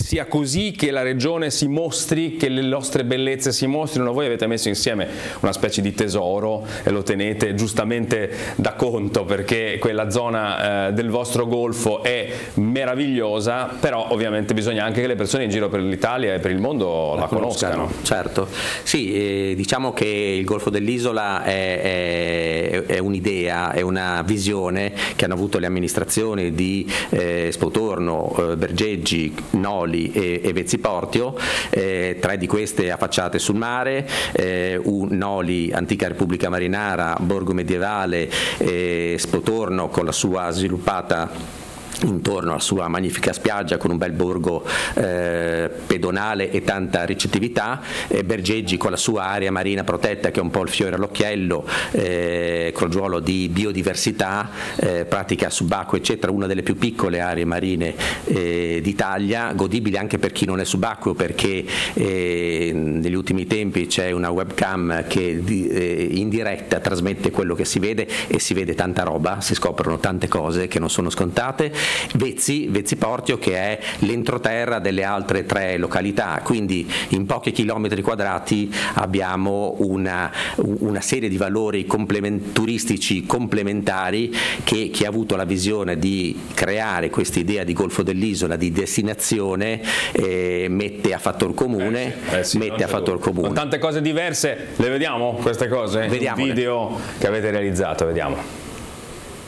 sia così, che la regione si mostri, che le nostre bellezze si mostrino. Voi avete messo insieme una specie di tesoro e lo tenete giustamente da conto, perché quella zona del vostro golfo è meravigliosa, però ovviamente bisogna anche che le persone in giro per l'Italia e per il mondo la conoscano. Certo, sì, diciamo che il golfo dell'isola è un'idea, è una visione che hanno avuto le amministrazioni di Spotorno, Bergeggi, Noli e Vezzi Portio, 3 di queste affacciate sul mare, Noli, antica Repubblica Marinara, borgo medievale, Spotorno con la sua sviluppata intorno alla sua magnifica spiaggia con un bel borgo pedonale e tanta ricettività, Bergeggi con la sua area marina protetta che è un po' il fiore all'occhiello, crogiuolo di biodiversità, pratica subacquea eccetera, una delle più piccole aree marine d'Italia, godibile anche per chi non è subacqueo, perché negli ultimi tempi c'è una webcam che in diretta trasmette quello che si vede e si vede tanta roba, si scoprono tante cose che non sono scontate. Vezzi Portio, che è l'entroterra delle altre 3 località, quindi in pochi chilometri quadrati abbiamo una serie di valori turistici complementari che chi ha avuto la visione di creare questa idea di golfo dell'isola, di destinazione, mette a fattor comune. Con tante cose diverse, le vediamo queste cose? Vediamole. Un video che avete realizzato, vediamo.